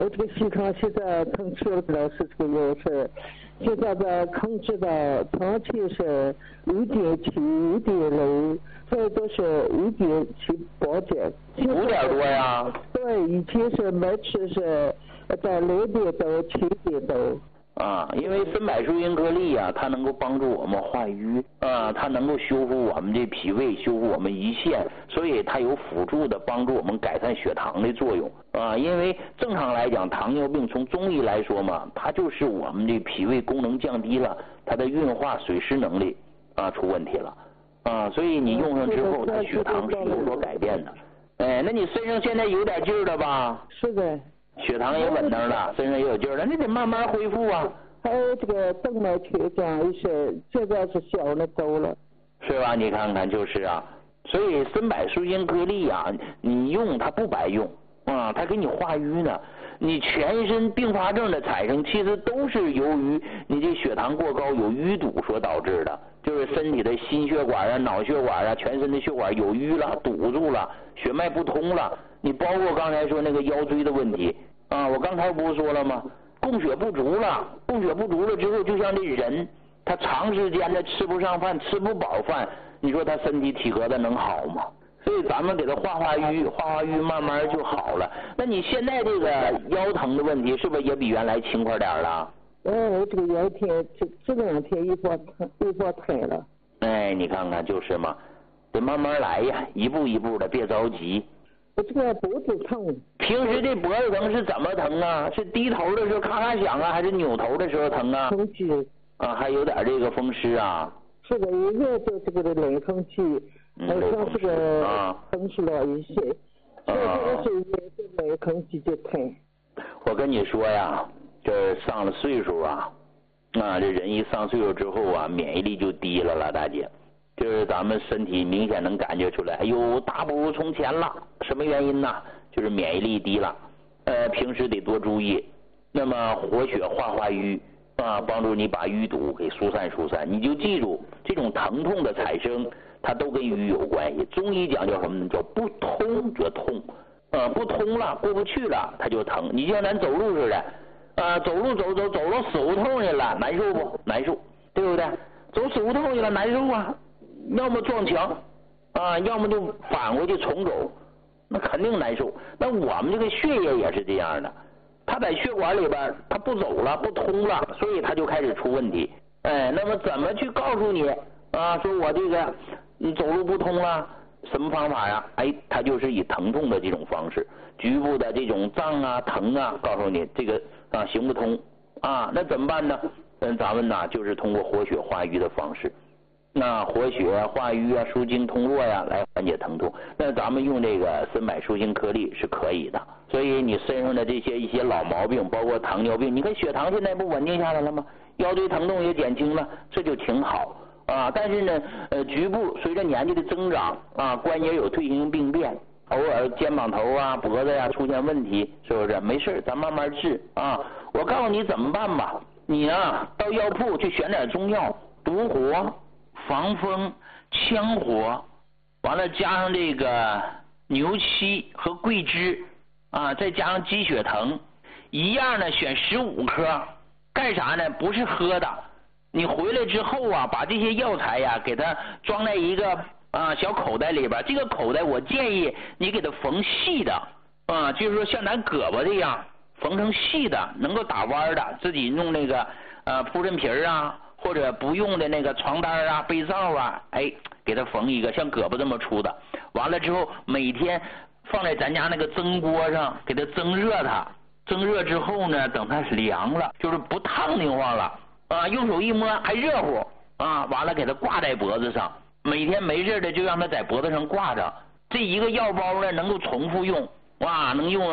我这个血糖现在控制不了40个现在的控制到长期是5.7、5.6，最多是5.78减。 5点多呀？ 对，以前是每次是在6点多、7点多。 因为森柏树因颗粒它能够帮助我们化瘀它能够修复我们这脾胃，修复我们胰腺，所以它有辅助的帮助我们改善血糖的作用因为正常来讲，糖尿病从中医来说嘛，它就是我们这脾胃功能降低了，它的运化水湿能力出问题了所以你用上之后，它血糖是有所改变的。那你身上现在有点劲儿了吧？ 是的。 血糖也稳当了，身上也有劲儿了，那得慢慢恢复啊。 还有这个动脉曲张一些，现在是小了多了， 是吧？你看看就是所以森柏树因颗粒你用它不白用它给你化瘀呢。你全身并发症的产生，其实都是由于你这血糖过高有淤堵所导致的，就是身体的心血管脑血管全身的血管有淤了，堵住了，血脉不通了。你包括刚才说那个腰椎的问题我刚才不是说了吗？供血不足了之后，就像这人他长时间的吃不上饭，吃不饱饭，你说他身体体格子能好吗？所以咱们给他化瘀，慢慢就好了。那你现在这个腰疼的问题，是不是也比原来轻快点了？ 我这个腰疼，这2天一发疼了。 你看看就是嘛，得慢慢来呀，一步一步的，别着急。 我这个脖子疼。平时这脖子疼是怎么疼是低头的时候咔咔响还是扭头的时候疼空气还有点这个风湿是的，一个就这个冷空气，好像这个风湿了一些，所以这个是冷空气就疼。 我跟你说呀，这上了岁数这人一上岁数之后免疫力就低了大姐。就是咱们身体明显能感觉出来，哎呦，大不如从前了。什么原因呢？就是免疫力低了。平时得多注意。那么活血化瘀帮助你把淤堵给疏散。你就记住，这种疼痛的产生，它都跟瘀有关系。中医讲叫什么呢？叫不通则痛。不通了，过不去了，它就疼。你就像咱走路似的，走路走到死胡同去了，难受不？难受，对不对？走死胡同去了，难受要么撞墙要么就返回去重走，那肯定难受。那我们这个血液也是这样的，它在血管里边它不走了，不通了，所以它就开始出问题。那么怎么去告诉你说我这个你走路不通了，什么方法呀？它就是以疼痛的这种方式，局部的这种胀疼告诉你这个行不通那怎么办呢？咱们就是通过活血化瘀的方式。那活血化瘀舒筋通络来缓解疼痛，那咱们用这个森柏树因颗粒是可以的。所以你身上的一些老毛病，包括糖尿病，你看血糖现在不稳定下来了吗？腰椎疼痛也减轻了，这就挺好但是呢局部随着年纪的增长关节有退行病变，偶尔肩膀头脖子出现问题，是不是？没事，咱慢慢治我告诉你怎么办吧，你到药铺去选点中药，独活、防风、羌活，完了加上这个牛膝和桂枝再加上鸡血藤，一样呢选15颗，干啥呢？不是喝的，你回来之后把这些药材给它装在一个小口袋里边，这个口袋我建议你给它缝细的就是说像咱胳膊这样缝成细的，能够打弯的，自己用那个铺陈皮或者不用的那个床单被罩给它缝一个像胳膊这么粗的，完了之后每天放在咱家那个蒸锅上，给它蒸热蒸热之后呢，等它凉了，就是不烫的慌了用手一摸还热乎完了给它挂在脖子上，每天没事的就让它在脖子上挂着。这一个药包呢能够重复用能用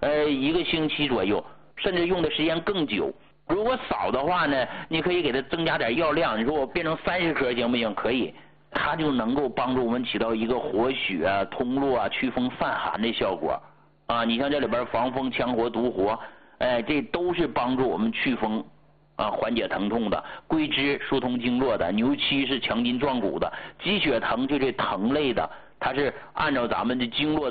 1个星期左右，甚至用的时间更久。如果少的话呢，你可以给它增加点药量，你说我变成30颗行不行？可以，它就能够帮助我们起到一个活血通络祛风散寒的效果你像这里边防风、羌活、独活这都是帮助我们祛风缓解疼痛的。桂枝疏通经络的，牛膝是强筋壮骨的，鸡血藤就这藤类的，它是按照咱们的经络